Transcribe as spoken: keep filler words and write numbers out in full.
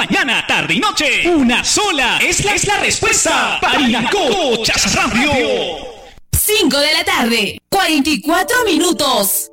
Mañana, tarde y noche, una sola es la, es la respuesta. Parinacó Chas Radio. cinco de la tarde, cuarenta y cuatro minutos.